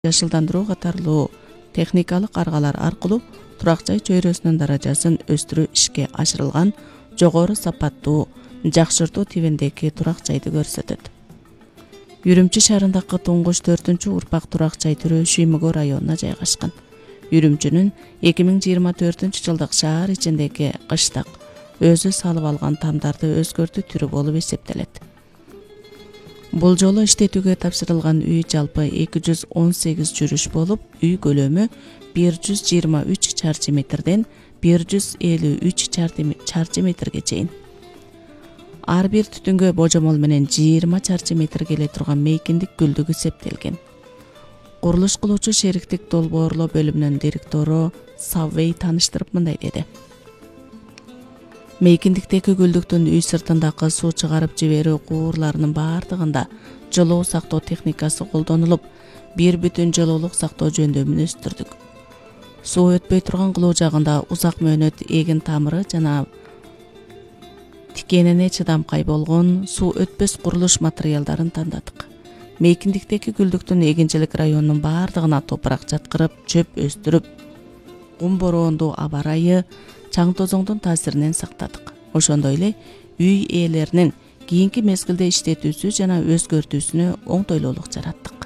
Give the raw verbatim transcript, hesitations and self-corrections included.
жашылдандыруу катарлуу техникалык аргалар аркылуу турак жай чөйрөсүнүн даражасын өстүрүү ишке ашырылган жогору сапаттуу жакшыртуу тибиндеги турак жайды көрсөтөт. Үрүмчү шаарындагы туңгуч төртүнчү урпак турак жай түрү Шүймөгө районуна жайгашкан. Үрүмчүнүн эки миң жыйырма төртүнчү жылдык шаар ичиндеги кыштак өзү салып алган тамдарды өзгөртүү түрү болуп эсептелет. Бул жолу иштетүүгө тапшырылган үй жалпы эки жүз он сегиз жүрүш болуп, үй көлөмү бир жүз жыйырма үч чарчы метрден бир жүз элүү үч чарчы метрге чейин. Ар бир түтүнгө божомол менен жыйырма чарчы метр келе турган мейкиндик гүлдүк эсептелген. Курулуш кылуучу шериктик долбоорлоо бөлүмүнүн директору Саввей тааныштырып мындай деди. Мейкиндиктеги гүлдүктүн үй сыртындагы суу чыгарып жиберүү куурларынын баардыгында жылуу сактоо техникасы колдонулуп, бир бүтүн жылуулук сактоо жөндөмүн өстүрдүк. Суу өтпөй турган кылуу жагында узак мөөнөт эгин тамыры жана тикенине чыдамкай болгон суу өтпөс курулуш материалдарын тандадык. Мейкиндиктеги гүлдүктүн эгинчилик районунун баардыгына топурак жаткырып, чөп өстүрүп, кум бороондуу аба ырайы, чаң тозоңдун таасиринен сактадык. Ошондой эле үй ээлеринин кийинки мезгилде иштетүүсү жана өзгөртүүсүнө оңтойлуулук жараттык.